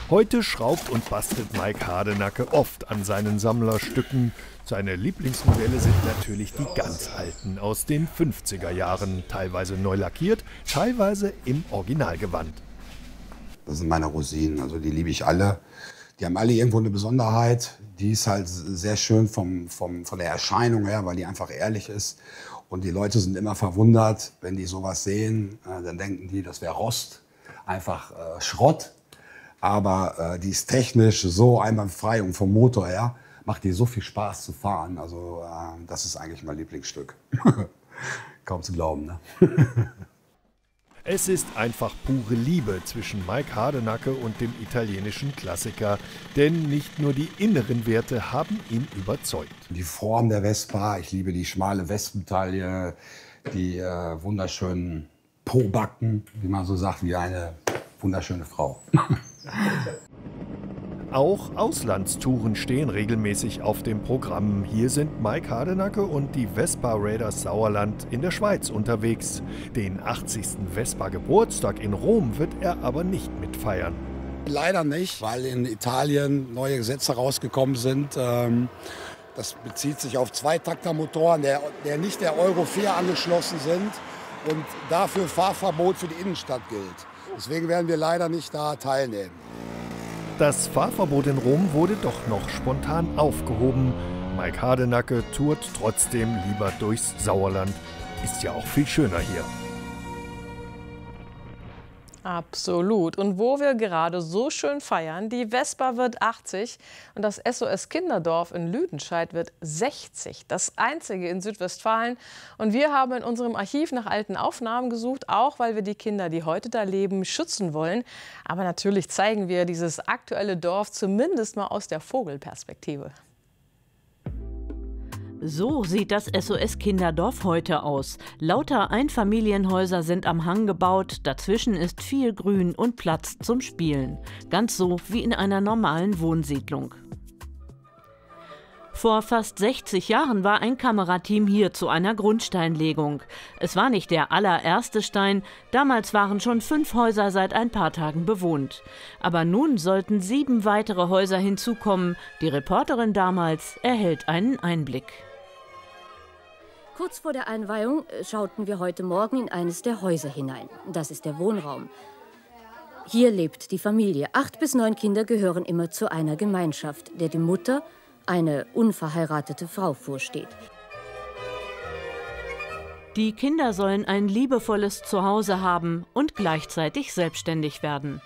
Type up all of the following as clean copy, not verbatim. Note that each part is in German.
Heute schraubt und bastelt Mike Hardenacke oft an seinen Sammlerstücken. Seine Lieblingsmodelle sind natürlich die ganz alten aus den 50er Jahren, teilweise neu lackiert, teilweise im Originalgewand. Das sind meine Rosinen, also die liebe ich alle. Die haben alle irgendwo eine Besonderheit. Die ist halt sehr schön von der Erscheinung her, weil die einfach ehrlich ist. Und die Leute sind immer verwundert, wenn die sowas sehen. Dann denken die, das wäre Rost, einfach Schrott. Aber die ist technisch so einwandfrei und vom Motor her macht die so viel Spaß zu fahren. Also das ist eigentlich mein Lieblingsstück. Kaum zu glauben, ne? Es ist einfach pure Liebe zwischen Mike Hardenacke und dem italienischen Klassiker. Denn nicht nur die inneren Werte haben ihn überzeugt. Die Form der Vespa, ich liebe die schmale Westentaille, die wunderschönen Pobacken, wie man so sagt, wie eine wunderschöne Frau. Auch Auslandstouren stehen regelmäßig auf dem Programm. Hier sind Mike Hardenacke und die Vespa Raiders Sauerland in der Schweiz unterwegs. Den 80. Vespa-Geburtstag in Rom wird er aber nicht mitfeiern. Leider nicht, weil in Italien neue Gesetze rausgekommen sind. Das bezieht sich auf Zweitaktermotoren, der nicht der Euro 4 angeschlossen sind und dafür Fahrverbot für die Innenstadt gilt. Deswegen werden wir leider nicht da teilnehmen. Das Fahrverbot in Rom wurde doch noch spontan aufgehoben. Mike Hardenacke tourt trotzdem lieber durchs Sauerland. Ist ja auch viel schöner hier. Absolut. Und wo wir gerade so schön feiern, die Vespa wird 80 und das SOS Kinderdorf in Lüdenscheid wird 60. Das einzige in Südwestfalen. Und wir haben in unserem Archiv nach alten Aufnahmen gesucht, auch weil wir die Kinder, die heute da leben, schützen wollen. Aber natürlich zeigen wir dieses aktuelle Dorf zumindest mal aus der Vogelperspektive. So sieht das SOS Kinderdorf heute aus. Lauter Einfamilienhäuser sind am Hang gebaut, dazwischen ist viel Grün und Platz zum Spielen. Ganz so wie in einer normalen Wohnsiedlung. Vor fast 60 Jahren war ein Kamerateam hier zu einer Grundsteinlegung. Es war nicht der allererste Stein, damals waren schon 5 Häuser seit ein paar Tagen bewohnt. Aber nun sollten 7 weitere Häuser hinzukommen. Die Reporterin damals erhält einen Einblick. Kurz vor der Einweihung schauten wir heute Morgen in eines der Häuser hinein. Das ist der Wohnraum. Hier lebt die Familie. 8 bis 9 Kinder gehören immer zu einer Gemeinschaft, der die Mutter, eine unverheiratete Frau, vorsteht. Die Kinder sollen ein liebevolles Zuhause haben und gleichzeitig selbstständig werden.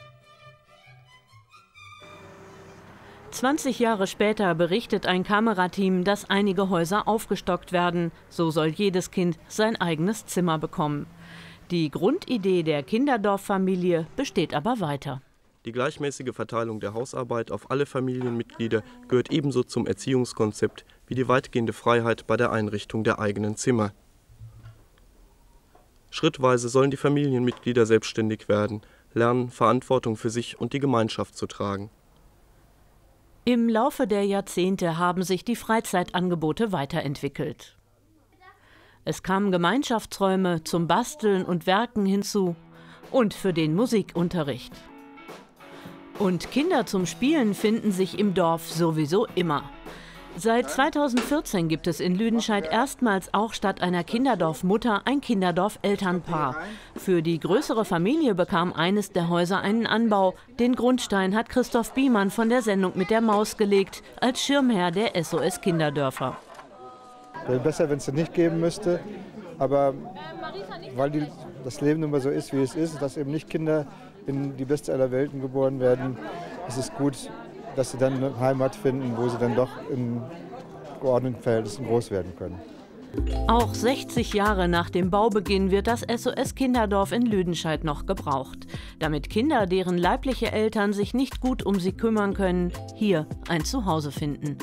20 Jahre später berichtet ein Kamerateam, dass einige Häuser aufgestockt werden. So soll jedes Kind sein eigenes Zimmer bekommen. Die Grundidee der Kinderdorffamilie besteht aber weiter. Die gleichmäßige Verteilung der Hausarbeit auf alle Familienmitglieder gehört ebenso zum Erziehungskonzept wie die weitgehende Freiheit bei der Einrichtung der eigenen Zimmer. Schrittweise sollen die Familienmitglieder selbstständig werden, lernen, Verantwortung für sich und die Gemeinschaft zu tragen. Im Laufe der Jahrzehnte haben sich die Freizeitangebote weiterentwickelt. Es kamen Gemeinschaftsräume zum Basteln und Werken hinzu und für den Musikunterricht. Und Kinder zum Spielen finden sich im Dorf sowieso immer. Seit 2014 gibt es in Lüdenscheid erstmals auch statt einer Kinderdorfmutter ein Kinderdorf-Elternpaar. Für die größere Familie bekam eines der Häuser einen Anbau. Den Grundstein hat Christoph Biemann von der Sendung mit der Maus gelegt, als Schirmherr der SOS Kinderdörfer. Wäre besser, wenn es das nicht geben müsste, aber weil das Leben immer so ist, wie es ist, dass eben nicht Kinder in die beste aller Welten geboren werden, ist es gut, dass sie dann eine Heimat finden, wo sie dann doch in geordneten Verhältnissen groß werden können. Auch 60 Jahre nach dem Baubeginn wird das SOS Kinderdorf in Lüdenscheid noch gebraucht, damit Kinder, deren leibliche Eltern sich nicht gut um sie kümmern können, hier ein Zuhause finden.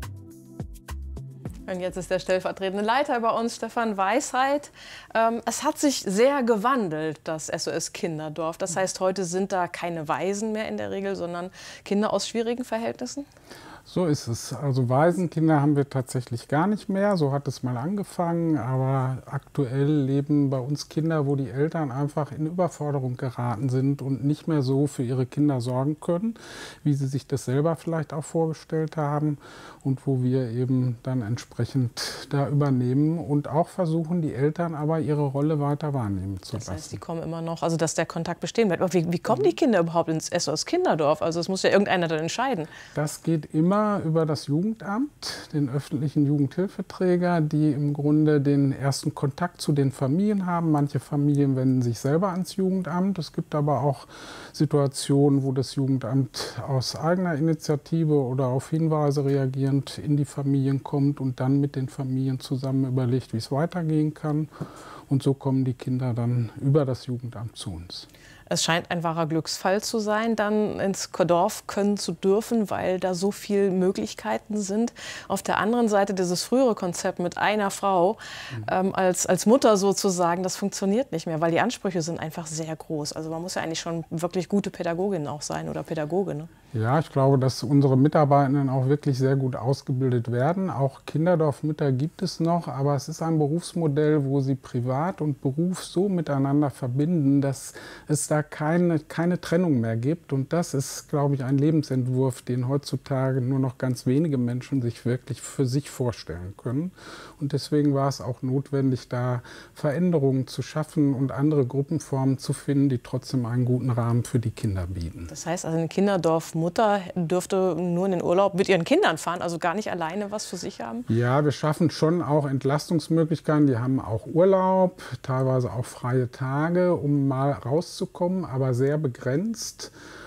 Und jetzt ist der stellvertretende Leiter bei uns, Stefan Weisheit. Es hat sich sehr gewandelt, das SOS Kinderdorf. Das heißt, heute sind da keine Waisen mehr in der Regel, sondern Kinder aus schwierigen Verhältnissen? So ist es. Also Waisenkinder haben wir tatsächlich gar nicht mehr. So hat es mal angefangen. Aber aktuell leben bei uns Kinder, wo die Eltern einfach in Überforderung geraten sind und nicht mehr so für ihre Kinder sorgen können, wie sie sich das selber vielleicht auch vorgestellt haben. Und wo wir eben dann entsprechend da übernehmen und auch versuchen, die Eltern aber ihre Rolle weiter wahrnehmen zu lassen. Das heißt, die kommen immer noch, also dass der Kontakt bestehen bleibt. Aber wie kommen die Kinder überhaupt ins SOS Kinderdorf? Also es muss ja irgendeiner dann entscheiden. Das geht immer über das Jugendamt, den öffentlichen Jugendhilfeträger, die im Grunde den ersten Kontakt zu den Familien haben. Manche Familien wenden sich selber ans Jugendamt. Es gibt aber auch Situationen, wo das Jugendamt aus eigener Initiative oder auf Hinweise reagierend in die Familien kommt und dann mit den Familien zusammen überlegt, wie es weitergehen kann. Und so kommen die Kinder dann über das Jugendamt zu uns. Es scheint ein wahrer Glücksfall zu sein, dann ins Dorf können zu dürfen, weil da so viele Möglichkeiten sind. Auf der anderen Seite dieses frühere Konzept mit einer Frau als Mutter sozusagen, das funktioniert nicht mehr, weil die Ansprüche sind einfach sehr groß. Also man muss ja eigentlich schon wirklich gute Pädagogin auch sein oder Pädagoge. Ne? Ja, ich glaube, dass unsere Mitarbeitenden auch wirklich sehr gut ausgebildet werden. Auch Kinderdorfmütter gibt es noch, aber es ist ein Berufsmodell, wo sie Privat und Beruf so miteinander verbinden, dass es da keine Trennung mehr gibt. Und das ist, glaube ich, ein Lebensentwurf, den heutzutage nur noch ganz wenige Menschen sich wirklich für sich vorstellen können. Und deswegen war es auch notwendig, da Veränderungen zu schaffen und andere Gruppenformen zu finden, die trotzdem einen guten Rahmen für die Kinder bieten. Das heißt, also eine Kinderdorfmutter dürfte nur in den Urlaub mit ihren Kindern fahren, also gar nicht alleine was für sich haben? Ja, wir schaffen schon auch Entlastungsmöglichkeiten. Die haben auch Urlaub, teilweise auch freie Tage, um mal rauszukommen, aber sehr begrenzt.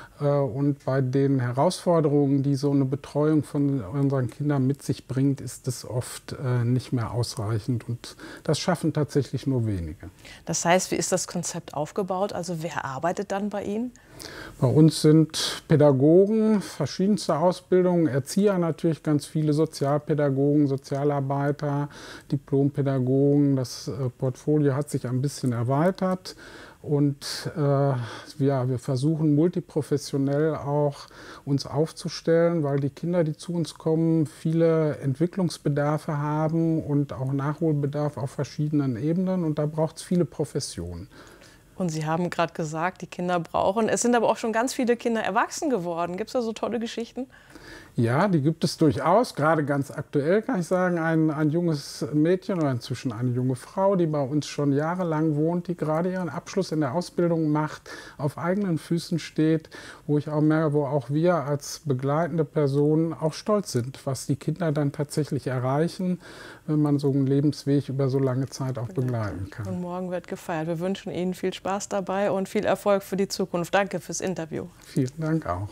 Und bei den Herausforderungen, die so eine Betreuung von unseren Kindern mit sich bringt, ist es oft nicht mehr ausreichend. Und das schaffen tatsächlich nur wenige. Das heißt, wie ist das Konzept aufgebaut? Also wer arbeitet dann bei Ihnen? Bei uns sind Pädagogen, verschiedenste Ausbildungen, Erzieher natürlich, ganz viele Sozialpädagogen, Sozialarbeiter, Diplompädagogen. Das Portfolio hat sich ein bisschen erweitert. Und wir versuchen multiprofessionell auch uns aufzustellen, weil die Kinder, die zu uns kommen, viele Entwicklungsbedarfe haben und auch Nachholbedarf auf verschiedenen Ebenen. Und da braucht es viele Professionen. Und Sie haben gerade gesagt, die Kinder brauchen. Es sind aber auch schon ganz viele Kinder erwachsen geworden. Gibt es da so tolle Geschichten? Ja, die gibt es durchaus. Gerade ganz aktuell kann ich sagen, ein junges Mädchen oder inzwischen eine junge Frau, die bei uns schon jahrelang wohnt, die gerade ihren Abschluss in der Ausbildung macht, auf eigenen Füßen steht, wo ich auch merke, wo auch wir als begleitende Personen auch stolz sind, was die Kinder dann tatsächlich erreichen, wenn man so einen Lebensweg über so lange Zeit auch begleiten kann. Und morgen wird gefeiert. Wir wünschen Ihnen viel Spaß dabei und viel Erfolg für die Zukunft. Danke fürs Interview. Vielen Dank auch.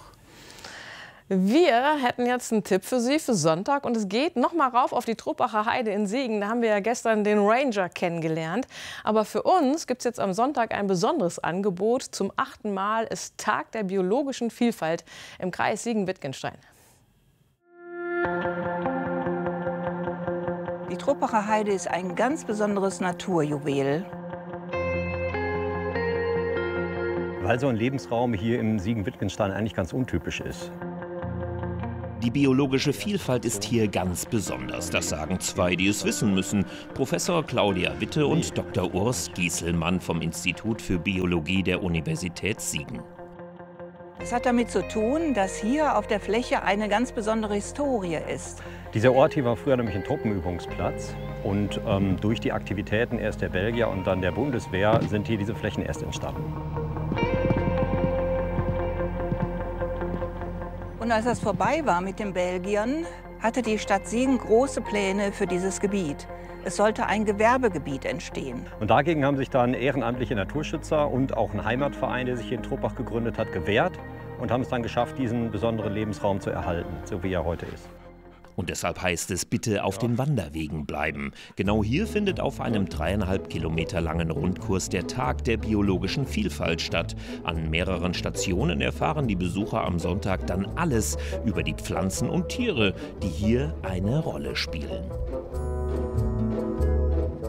Wir hätten jetzt einen Tipp für Sie für Sonntag und es geht noch mal rauf auf die Truppacher Heide in Siegen. Da haben wir ja gestern den Ranger kennengelernt. Aber für uns gibt es jetzt am Sonntag ein besonderes Angebot. Zum 8. Mal ist Tag der biologischen Vielfalt im Kreis Siegen-Wittgenstein. Die Truppacher Heide ist ein ganz besonderes Naturjuwel. Weil so ein Lebensraum hier im Siegen-Wittgenstein eigentlich ganz untypisch ist. Die biologische Vielfalt ist hier ganz besonders. Das sagen zwei, die es wissen müssen. Professor Claudia Witte und Dr. Urs Gieselmann vom Institut für Biologie der Universität Siegen. Es hat damit zu tun, dass hier auf der Fläche eine ganz besondere Historie ist. Dieser Ort hier war früher nämlich ein Truppenübungsplatz. Und durch die Aktivitäten erst der Belgier und dann der Bundeswehr sind hier diese Flächen erst entstanden. Und als das vorbei war mit den Belgiern, hatte die Stadt Siegen große Pläne für dieses Gebiet. Es sollte ein Gewerbegebiet entstehen. Und dagegen haben sich dann ehrenamtliche Naturschützer und auch ein Heimatverein, der sich hier in Truppach gegründet hat, gewehrt und haben es dann geschafft, diesen besonderen Lebensraum zu erhalten, so wie er heute ist. Und deshalb heißt es, bitte auf den Wanderwegen bleiben. Genau hier findet auf einem 3,5 Kilometer langen Rundkurs der Tag der biologischen Vielfalt statt. An mehreren Stationen erfahren die Besucher am Sonntag dann alles über die Pflanzen und Tiere, die hier eine Rolle spielen.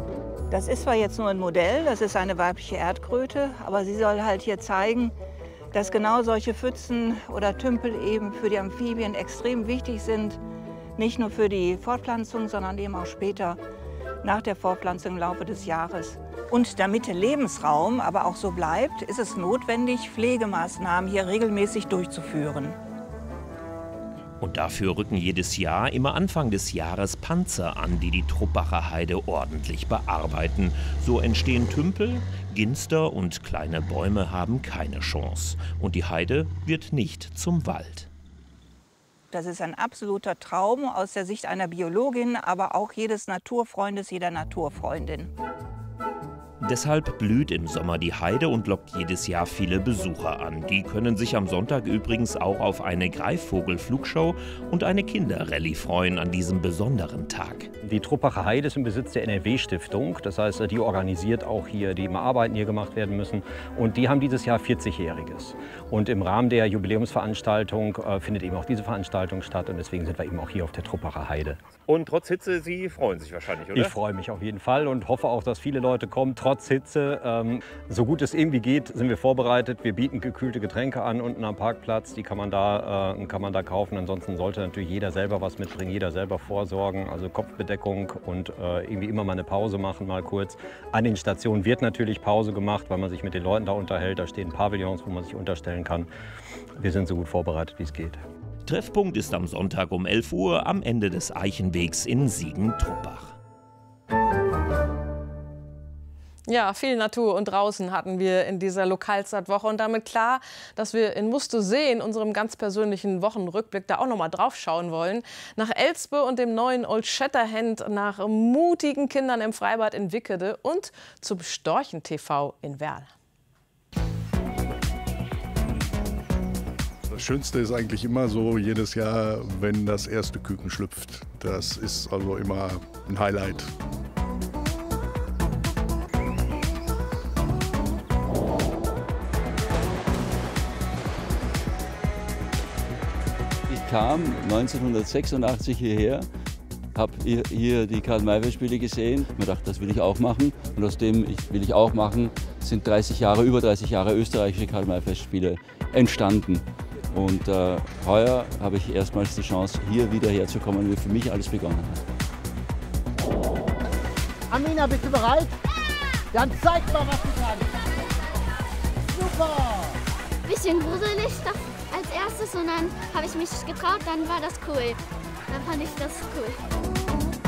Das ist zwar jetzt nur ein Modell, das ist eine weibliche Erdkröte, aber sie soll halt hier zeigen, dass genau solche Pfützen oder Tümpel eben für die Amphibien extrem wichtig sind. Nicht nur für die Fortpflanzung, sondern eben auch später nach der Fortpflanzung im Laufe des Jahres. Und damit der Lebensraum aber auch so bleibt, ist es notwendig, Pflegemaßnahmen hier regelmäßig durchzuführen. Und dafür rücken jedes Jahr immer Anfang des Jahres Panzer an, die die Truppacher Heide ordentlich bearbeiten. So entstehen Tümpel, Ginster und kleine Bäume haben keine Chance. Und die Heide wird nicht zum Wald. Das ist ein absoluter Traum aus der Sicht einer Biologin, aber auch jedes Naturfreundes, jeder Naturfreundin. Deshalb blüht im Sommer die Heide und lockt jedes Jahr viele Besucher an. Die können sich am Sonntag übrigens auch auf eine Greifvogelflugshow und eine Kinderrallye freuen an diesem besonderen Tag. Die Truppacher Heide ist im Besitz der NRW-Stiftung. Das heißt, die organisiert auch hier die Arbeiten, die hier gemacht werden müssen. Und die haben dieses Jahr 40-Jähriges. Und im Rahmen der Jubiläumsveranstaltung findet eben auch diese Veranstaltung statt. Und deswegen sind wir eben auch hier auf der Truppacher Heide. Und trotz Hitze, Sie freuen sich wahrscheinlich, oder? Ich freue mich auf jeden Fall und hoffe auch, dass viele Leute kommen, trotz Hitze. So gut es irgendwie geht, sind wir vorbereitet. Wir bieten gekühlte Getränke an unten am Parkplatz. Die kann man da kaufen. Ansonsten sollte natürlich jeder selber was mitbringen, jeder selber vorsorgen. Also Kopfbedeckung und irgendwie immer mal eine Pause machen, mal kurz. An den Stationen wird natürlich Pause gemacht, weil man sich mit den Leuten da unterhält. Da stehen Pavillons, wo man sich unterstellen kann. Wir sind so gut vorbereitet, wie es geht. Treffpunkt ist am Sonntag um 11 Uhr am Ende des Eichenwegs in Siegen-Truppach. Ja, viel Natur und draußen hatten wir in dieser Lokalzeitwoche und damit klar, dass wir in Musst du sehen, unserem ganz persönlichen Wochenrückblick, da auch noch mal drauf schauen wollen. Nach Elspe und dem neuen Old Shatterhand, nach mutigen Kindern im Freibad in Wickede und zum Storchen TV in Werl. Das Schönste ist eigentlich immer so jedes Jahr, wenn das erste Küken schlüpft. Das ist also immer ein Highlight. Ich kam 1986 hierher, habe hier die Karl-May-Festspiele gesehen. Ich dachte, das will ich auch machen. Und aus dem will ich auch machen, sind über 30 Jahre österreichische Karl-May-Festspiele entstanden. Und heuer habe ich erstmals die Chance, hier wieder herzukommen, wie für mich alles begonnen hat. Amina, bist du bereit? Ja. Dann zeig mal, was du kannst. Super! Bisschen gruselig als erstes und dann habe ich mich getraut, dann war das cool. Dann fand ich das cool.